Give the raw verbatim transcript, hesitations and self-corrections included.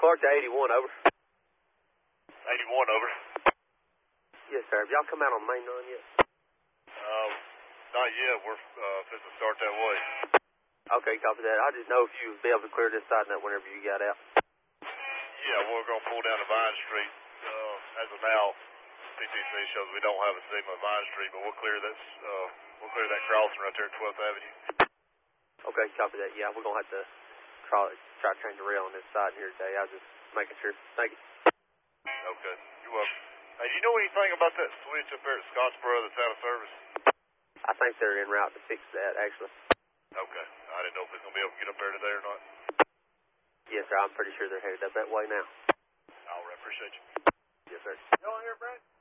Clark to eighty-one, over. eighty-one, over. Yes, sir. Have y'all come out on main nine yet? Uh, not yet. We're uh, fixing to start that way. Okay, copy that. I just know if you would be able to clear this side net whenever you got out. Yeah, we're going to pull down to Vine Street. Uh, as of now, P T C shows we don't have a signal at Vine Street, but we'll clear this. Uh, we'll clear that crossing right there at twelfth Avenue. Okay, copy that. Yeah, we're going to have to try, try to change the rail on this side here today. I was just making sure. Thank you. Okay, you're welcome. Hey, do you know anything about that switch up there at Scottsboro that's out of service? I think they're en route to fix that, actually. Okay, I didn't know if it's going to be able to get up there today or not. Yes, sir. I'm pretty sure they're headed up that way now. All right, appreciate you. Yes, sir. You on here, Brent?